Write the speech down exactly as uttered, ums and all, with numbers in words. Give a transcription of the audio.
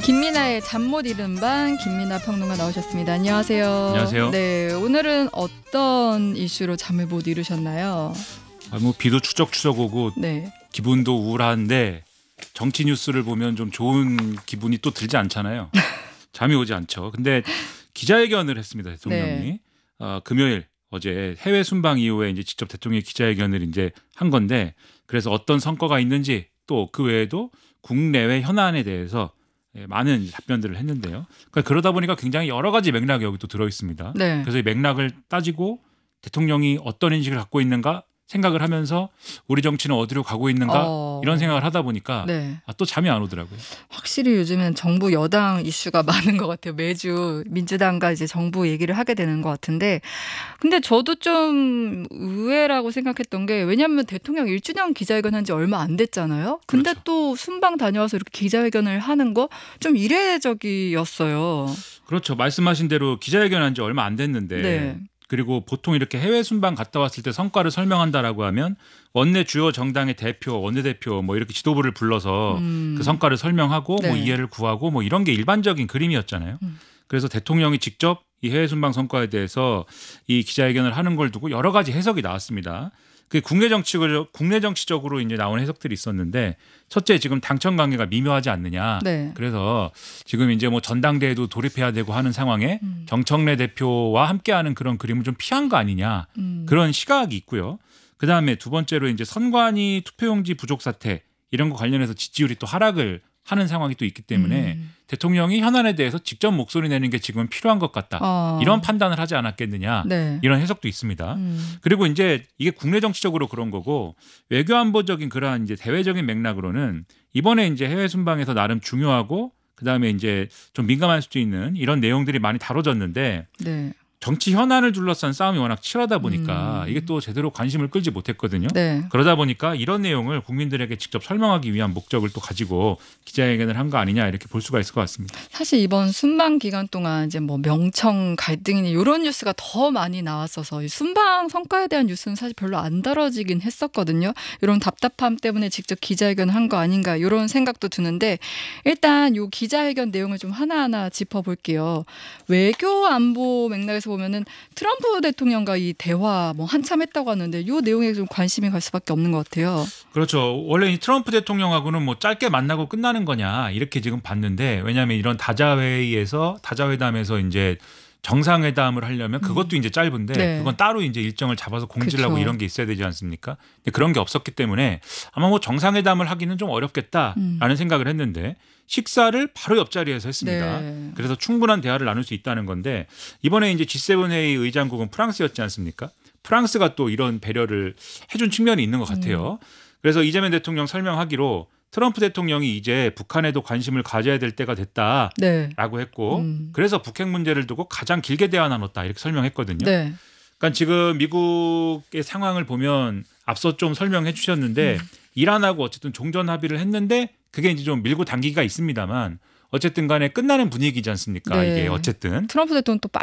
김민아의 잠 못 이룬 밤, 김민아 평론가 나오셨습니다. 안녕하세요. 안녕하세요. 네, 오늘은 어떤 이슈로 잠을 못 이루셨나요? 아, 뭐 비도 추적추적 오고 네. 기분도 우울한데 정치 뉴스를 보면 좀 좋은 기분이 또 들지 않잖아요. 잠이 오지 않죠. 근데 기자회견을 했습니다, 대통령이. 네. 어, 금요일 어제 해외 순방 이후에 이제 직접 대통령이 기자회견을 이제 한 건데, 그래서 어떤 성과가 있는지 또 그 외에도 국내외 현안에 대해서 많은 답변들을 했는데요. 그러니까 그러다 보니까 굉장히 여러 가지 맥락이 여기 또 들어 있습니다. 네. 그래서 이 맥락을 따지고 대통령이 어떤 인식을 갖고 있는가 생각을 하면서 우리 정치는 어디로 가고 있는가 어... 이런 생각을 하다 보니까 네. 아, 또 잠이 안 오더라고요. 확실히 요즘엔 정부 여당 이슈가 많은 것 같아요. 매주 민주당과 이제 정부 얘기를 하게 되는 것 같은데, 근데 저도 좀 의외라고 생각했던 게, 왜냐하면 대통령 일 주년 기자회견 한 지 얼마 안 됐잖아요. 근데 그렇죠. 또 순방 다녀와서 이렇게 기자회견을 하는 거 좀 이례적이었어요. 그렇죠. 말씀하신 대로 기자회견 한 지 얼마 안 됐는데, 네. 그리고 보통 이렇게 해외 순방 갔다 왔을 때 성과를 설명한다라고 하면 원내 주요 정당의 대표, 원내대표 뭐 이렇게 지도부를 불러서 음. 그 성과를 설명하고 네. 뭐 이해를 구하고 뭐 이런 게 일반적인 그림이었잖아요. 음. 그래서 대통령이 직접 이 해외 순방 성과에 대해서 이 기자회견을 하는 걸 두고 여러 가지 해석이 나왔습니다. 그 국내 정치적 국내 정치적으로 이제 나온 해석들이 있었는데, 첫째, 지금 당청 관계가 미묘하지 않느냐. 네. 그래서 지금 이제 뭐 전당대회도 돌입해야 되고 하는 상황에 음. 정청래 대표와 함께하는 그런 그림을 좀 피한 거 아니냐. 음. 그런 시각이 있고요. 그 다음에 두 번째로 이제 선관위 투표용지 부족 사태 이런 거 관련해서 지지율이 또 하락을 하는 상황이 또 있기 때문에 음. 대통령이 현안에 대해서 직접 목소리 내는 게 지금은 필요한 것 같다. 어. 이런 판단을 하지 않았겠느냐. 네. 이런 해석도 있습니다. 음. 그리고 이제 이게 국내 정치적으로 그런 거고, 외교안보적인 그러한 이제 대외적인 맥락으로는 이번에 이제 해외 순방에서 나름 중요하고 그다음에 이제 좀 민감할 수도 있는 이런 내용들이 많이 다뤄졌는데, 네. 정치 현안을 둘러싼 싸움이 워낙 치열하다 보니까 음. 이게 또 제대로 관심을 끌지 못했거든요. 네. 그러다 보니까 이런 내용을 국민들에게 직접 설명하기 위한 목적을 또 가지고 기자회견을 한 거 아니냐, 이렇게 볼 수가 있을 것 같습니다. 사실 이번 순방 기간 동안 이제 뭐 명청 갈등이니 이런 뉴스가 더 많이 나왔어서 이 순방 성과에 대한 뉴스는 사실 별로 안 다뤄지긴 했었거든요. 이런 답답함 때문에 직접 기자회견을 한 거 아닌가, 이런 생각도 드는데, 일단 이 기자회견 내용을 좀 하나하나 짚어볼게요. 외교 안보 맥락에서 보면은 트럼프 대통령과 이 대화 뭐 한참 했다고 하는데, 이 내용에 좀 관심이 갈 수밖에 없는 것 같아요. 그렇죠. 원래 이 트럼프 대통령하고는 뭐 짧게 만나고 끝나는 거냐 이렇게 지금 봤는데, 왜냐하면 이런 다자회의에서 다자회담에서 이제 정상회담을 하려면 그것도 음. 이제 짧은데 네. 그건 따로 이제 일정을 잡아서 공지를 하고 그쵸. 이런 게 있어야 되지 않습니까? 근데 그런 게 없었기 때문에 아마 뭐 정상회담을 하기는 좀 어렵겠다라는 음. 생각을 했는데, 식사를 바로 옆자리에서 했습니다. 네. 그래서 충분한 대화를 나눌 수 있다는 건데, 이번에 이제 지 세븐 회의 의장국은 프랑스였지 않습니까? 프랑스가 또 이런 배려를 해준 측면이 있는 것 같아요. 음. 그래서 이재명 대통령 설명하기로 트럼프 대통령이 이제 북한에도 관심을 가져야 될 때가 됐다라고 네. 했고, 음. 그래서 북핵 문제를 두고 가장 길게 대화 나눴다, 이렇게 설명했거든요. 네. 그러니까 지금 미국의 상황을 보면 앞서 좀 설명해 주셨는데, 음. 이란하고 어쨌든 종전 합의를 했는데 그게 이제 좀 밀고 당기기가 있습니다만 어쨌든 간에 끝나는 분위기지 않습니까? 네. 이게 어쨌든. 트럼프 대통령 또